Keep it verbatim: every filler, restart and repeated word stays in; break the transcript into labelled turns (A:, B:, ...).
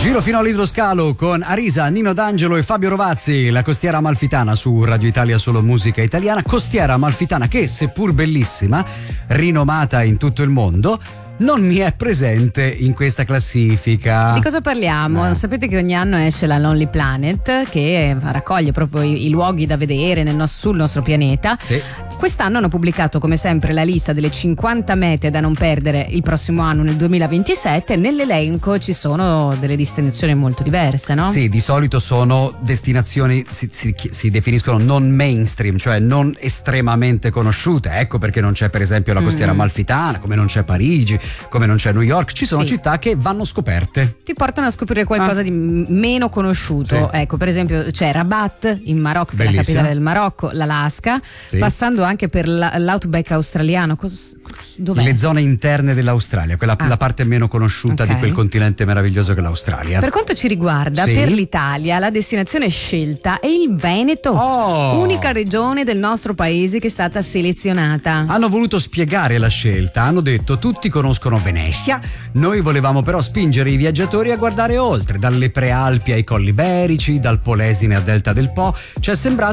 A: Giro fino all'idroscalo con Arisa, Nino D'Angelo e Fabio Rovazzi, la costiera amalfitana su Radio Italia Solo Musica Italiana. Costiera amalfitana che, seppur bellissima, rinomata in tutto il mondo, non mi è presente in questa classifica.
B: Di cosa parliamo? Eh. Sapete che ogni anno esce la Lonely Planet, che raccoglie proprio i, i luoghi da vedere nel nostro, sul nostro pianeta.
A: Sì.
B: Quest'anno hanno pubblicato come sempre la lista delle cinquanta mete da non perdere il prossimo anno, nel duemilaventisette. Nell'elenco ci sono delle destinazioni molto diverse, no?
A: Sì, di solito sono destinazioni, si, si, si definiscono non mainstream, cioè non estremamente conosciute. Ecco perché non c'è per esempio la costiera mm. amalfitana, come non c'è Parigi, come non c'è New York. Ci sono
B: sì.
A: città che vanno scoperte.
B: Ti portano a scoprire qualcosa ah. di meno conosciuto.
A: Sì.
B: Ecco, per esempio c'è Rabat in Marocco, che è la capitale del Marocco, l'Alaska, sì. passando anche per l'outback australiano. Cos- dov'è?
A: Le zone interne dell'Australia, quella ah. la parte meno conosciuta okay. di quel continente meraviglioso che è l'Australia.
B: Per quanto ci riguarda,
A: sì.
B: per l'Italia la destinazione scelta è il Veneto,
A: oh.
B: unica regione del nostro paese che è stata selezionata.
A: Hanno voluto spiegare la scelta, hanno detto tutti conoscono Venezia, noi volevamo però spingere i viaggiatori a guardare oltre, dalle prealpi ai colli iberici, dal Polesine al delta del Po. Ci è sembrato